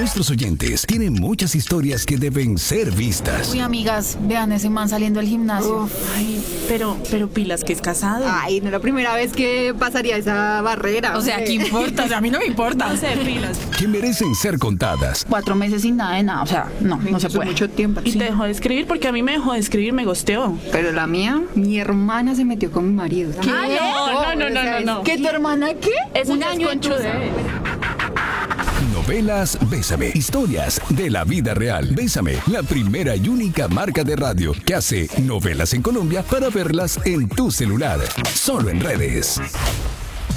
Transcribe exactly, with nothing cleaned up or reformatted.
Nuestros oyentes tienen muchas historias que deben ser vistas. Uy, amigas, vean ese man saliendo del gimnasio. Uf, ay, pero, pero pilas que es casado. Ay, no es la primera vez que pasaría esa barrera. O sea, ¿qué importa? O sea, a mí no me importa. No sé, pilas. Que merecen ser contadas. Cuatro meses sin nada de nada. O sea, no, no se Eso es puede. mucho tiempo. Y Sí. te dejó de escribir porque a mí me dejó de escribir, me gosteó. Pero la mía, mi hermana se metió con mi marido. ¿Qué? Ah, no, no, no, no, no. ¿Que tu hermana qué? Eso Un ya es año en tu... conchude. Novelas Bésame. Historias de la vida real. Bésame, la primera y única marca de radio que hace novelas en Colombia para verlas en tu celular. Solo en redes.